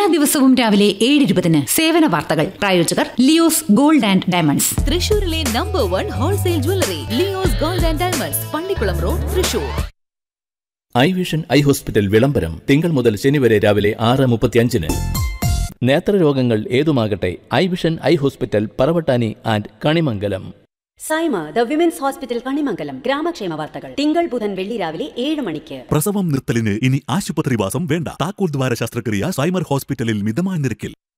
എല്ലാ ദിവസവും രാവിലെ 7:20 സേവന വാർത്തകൾ. പ്രായോജകർ ലിയോസ് ഗോൾഡ് ആൻഡ് ഡയമണ്ട്സ്. തൃശൂരിലെ number 1 wholesale jewellery Leo's gold and diamonds, Pallikkulam road, Thrissur. I vision eye hospital വിളംബരം തിങ്കൾ മുതൽ ശനി വരെ രാവിലെ 6:35. നേത്രരോഗങ്ങൾ ഏതുമാകട്ടെ, I vision eye hospital Paravattani and Kanimangalam. Saima the women's hospital Kanimangalam. ഗ്രാമക്ഷേമ വാർത്തകൾ തിങ്കൾ ബുധൻ വെള്ളി രാവിലെ 7 മണിക്ക്. പ്രസവം നിർത്തലിന് ഇനി ആശുപത്രിവാസം വേണ്ട. താക്കോൽ ദ്വാര ശസ്ത്രക്രിയ സൈമർ ഹോസ്പിറ്റലിൽ മിതമായ നിരക്കിൽ.